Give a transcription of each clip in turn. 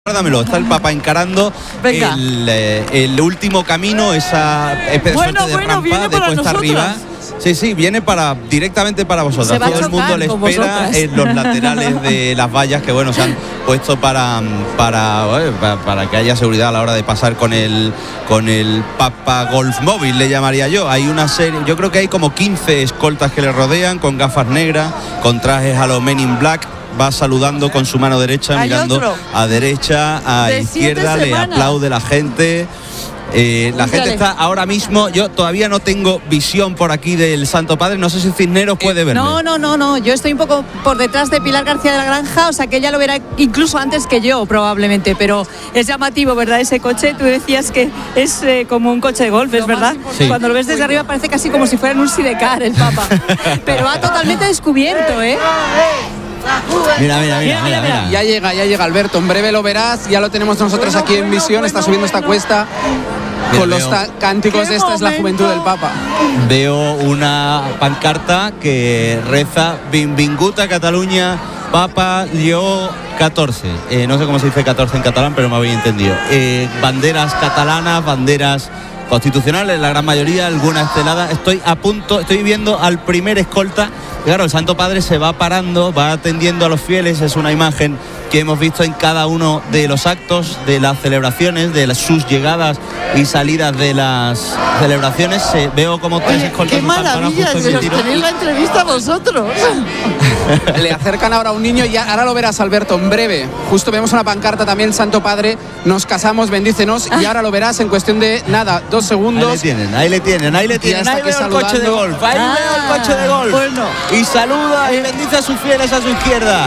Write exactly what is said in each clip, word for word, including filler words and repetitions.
Dámelo, está el Papa encarando el, eh, el último camino, esa especie bueno, de bueno, rampa viene de para cuesta nosotras. arriba. Sí, sí, viene para directamente para vosotras. Todo el mundo le espera en los laterales de las vallas que bueno se han puesto para para, bueno, para para que haya seguridad a la hora de pasar con el con el Papa Golf Móvil, le llamaría yo. Hay una serie, yo creo que hay como quince escoltas que le rodean con gafas negras, con trajes a los Men in Black. Va saludando con su mano derecha, ¿Hay mirando otro? a derecha, a De izquierda, le semanas. aplaude la gente. Eh, la Mírale. gente está ahora mismo, yo todavía no tengo visión por aquí del Santo Padre, no sé si Cisneros puede verme. No, no, no, no, yo estoy un poco por detrás de Pilar García de la Granja, o sea que ella lo verá incluso antes que yo probablemente, pero es llamativo, ¿verdad? Ese coche, tú decías que es eh, como un coche de golf, ¿es verdad? Sí. Cuando lo ves desde arriba parece casi como si fuera en un sidecar el Papa, pero va totalmente descubierto, ¿eh? Mira, mira, mira, mira, mira. Ya llega, ya llega Alberto, en breve lo verás, ya lo tenemos nosotros aquí en visión, está subiendo esta cuesta con los ta- cánticos de esta es la juventud del Papa. Veo una pancarta que reza Benvingut a Cataluña, Papa Lleó catorce. Eh, no sé cómo se dice catorce en catalán, pero me habéis entendido. Eh, banderas catalanas, banderas constitucionales, la gran mayoría, alguna estelada. Estoy a punto, estoy viendo al primer escolta. Claro, el Santo Padre se va parando, va atendiendo a los fieles. Es una imagen que hemos visto en cada uno de los actos, de las celebraciones, de las, sus llegadas y salidas de las celebraciones. Eh, veo como tres Oye, escoltas qué se están parando maravilla, justo en si mi os tiro. tenéis la entrevista vosotros. Le acercan ahora a un niño y ya, ahora lo verás, Alberto, en breve. Justo vemos una pancarta también, Santo Padre, nos casamos, bendícenos, y ahora lo verás en cuestión de nada, dos Ahí segundos. le tienen, ahí le tienen, ahí le tienen, está ahí aquí veo el coche de saludando. golf, ahí Ah, veo el coche de golf. bueno. Y saluda y bendice a sus fieles a su izquierda.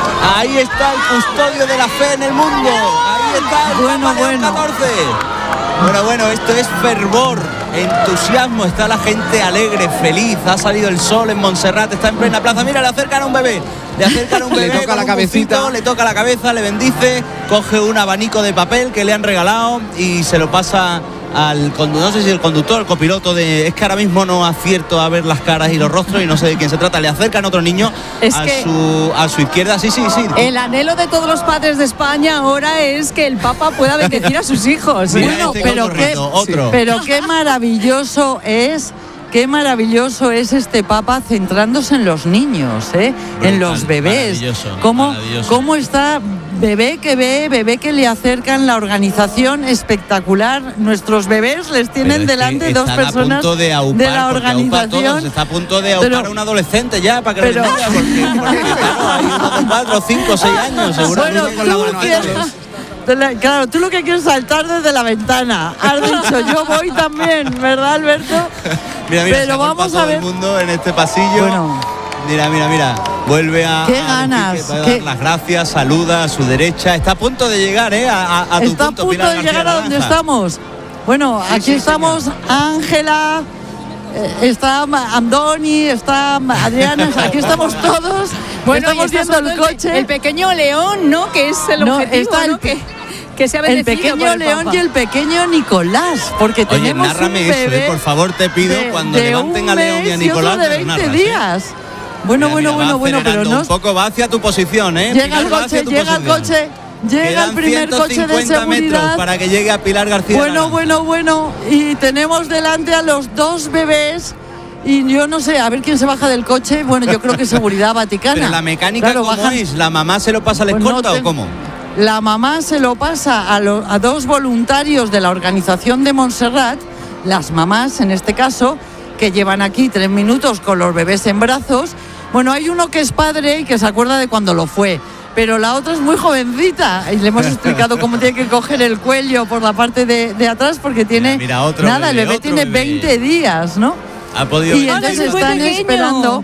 Ahí está el custodio de la fe en el mundo. Ahí está el Bueno, Papa León bueno. catorce. Bueno, bueno, esto es fervor, entusiasmo, está la gente alegre, feliz, ha salido el sol en Montserrat, está en plena plaza. Mira, le acercan a un bebé, le acercan a un Le bebé, toca con la un cabecita. bufito, le toca la cabeza, le bendice, coge un abanico de papel que le han regalado y se lo pasa al conductor, no sé si el conductor, el copiloto de... Es que ahora mismo no acierto a ver las caras y los rostros y no sé de quién se trata. Le acercan otro niño Es a, que- su, a su izquierda, sí, sí, sí. El anhelo de todos los padres de España ahora es que el Papa pueda bendecir a sus hijos. Mira, Bueno, este pero corriendo, qué, otro. pero qué maravilloso es, qué maravilloso es este Papa centrándose en los niños, ¿eh? Brutal, en los bebés. maravilloso, ¿Cómo, maravilloso. cómo está bebé que ve, bebé que le acercan, la organización espectacular. Nuestros bebés les tienen Pero es que delante dos están personas a punto de, aupar, de la porque aupa a organización. todos, está a punto de aupar Pero- a un adolescente ya para que pero- lo bendiga, porque, porque claro, hay uno de cuatro, cinco, seis años, seguramente. Bueno, con la tú mano quieres- alta. de la- claro, tú lo que quieres es saltar desde la ventana. Has dicho, yo voy también, ¿verdad, Alberto? Mira, mira, Pero se agolpa vamos todo a ver. el mundo en este pasillo. Bueno. Mira, mira, mira. Vuelve a, Qué a ganas, decir que te va a qué- dar las gracias, saluda a su derecha. Está a punto de llegar, ¿eh? A, a- a tu Está punto, a punto Pilar de García llegar a donde Naranja. estamos. Bueno, aquí sí, estamos Ángela, eh, está Ma- Andoni, está Adriana, aquí estamos todos. Bueno, y estamos está viendo sobre el todo coche. El pequeño león, ¿no? Que es el No, objetivo, está el ¿no? pe- Que, que se ha el bendecido pequeño por el León Papa. y el pequeño Nicolás, porque Oye, tenemos nárrame un eso, bebé eh, por favor, te pido, de- cuando de levanten un a León y a mes y Nicolás, otro de me lo veinte narras, ¿eh? días. Bueno, Mira, bueno, mira, bueno, va bueno, pero acelerando no. un poco, va hacia tu posición, ¿eh? Llega Pilar, el va hacia coche, tu llega el posición. coche, llega Quedan el primer coche de ciento cincuenta metros seguridad. para que llegue a Pilar García Bueno, Naranja. bueno, bueno. Y tenemos delante a los dos bebés. Y yo no sé, a ver quién se baja del coche. Bueno, yo creo que seguridad vaticana. Pero la mecánica, Claro, ¿cómo bajan- es? ¿La mamá se lo pasa al Pues no escolta te- o cómo? La mamá se lo pasa a, lo- a dos voluntarios de la organización de Montserrat, las mamás en este caso, que llevan aquí tres minutos con los bebés en brazos. Bueno, hay uno que es padre y que se acuerda de cuando lo fue, pero la otra es muy jovencita y le hemos explicado cómo tiene que coger el cuello por la parte de, de atrás porque tiene... Mira, mira, otro nada, bebé, el bebé otro tiene bebé. veinte días, ¿no? Ha podido Y bendecir- entonces es muy están pequeño. esperando...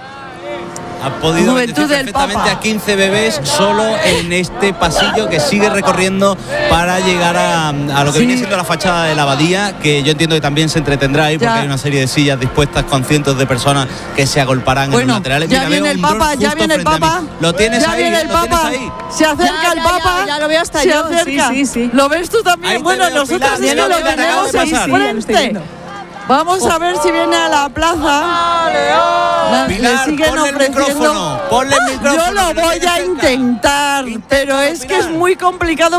Ha podido Juventud bendecir del perfectamente Papa. a quince bebés solo en este pasillo que sigue recorriendo para llegar a, a lo que Sí. viene siendo la fachada de la abadía, que yo entiendo que también se entretendrá ahí porque Ya. hay una serie de sillas dispuestas con cientos de personas que se agolparán Bueno, en los laterales. ya Mira, viene veo el un dron Papa, ya justo viene el frente a mí. Papa. Lo tienes ya ahí, viene el lo tienes Papa. ahí. Se acerca Ya, el ya, Papa. ya, ya lo veo hasta se yo, sí, acerca. sí, sí. ¿Lo ves tú también? Ahí te Bueno, veo, nosotros Pilar, es ya que lo lo veo, te acabo tenemos de pasar. enfrente. Vamos a ver si viene a la plaza. La- Pilar, le siguen ponle el ofreciendo. micrófono, ponle el micrófono, Yo lo que le voy quede a cerca. intentar, pero es que es Pilar. muy complicado.